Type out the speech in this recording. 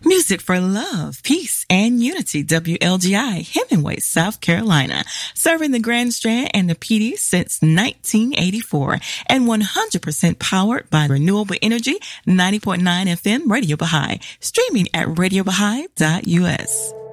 Music for love, peace, and unity. WLGI, Hemingway, South Carolina. Serving the Grand Strand and the PD since 1984. And 100% powered by renewable energy. 90.9 FM, Radio Baha'i. Streaming at RadioBaha'i.us.